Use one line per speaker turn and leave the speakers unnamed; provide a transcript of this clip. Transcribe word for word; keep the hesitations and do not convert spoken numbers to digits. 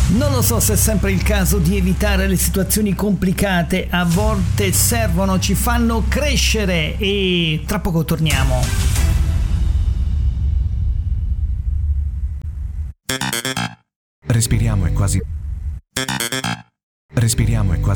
Non lo so se è sempre il caso di evitare le situazioni complicate, a volte servono, ci fanno crescere e tra poco torniamo.
Respiriamo è quasi Respiriamo è quasi